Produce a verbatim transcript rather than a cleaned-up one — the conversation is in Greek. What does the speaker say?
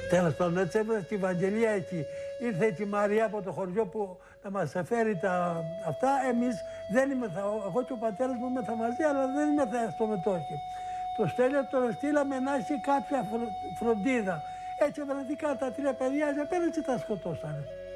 Τέλος πάντων, έτσι έβρασε τη Βαγγελία εκεί. Ήρθε η Μαρία από το χωριό που να μας φέρει τα αυτά. Εμείς δεν ήμεθα, εγώ και ο πατέρας μου ήμεθα μαζί, αλλά δεν ήμεθα στο μετόχι. Το Στέλιο τον στείλαμε να έχει κάποια φροντίδα. Έτσι βρεθήκαν τα τρία παιδιά και απέναντι τα σκοτώσανε.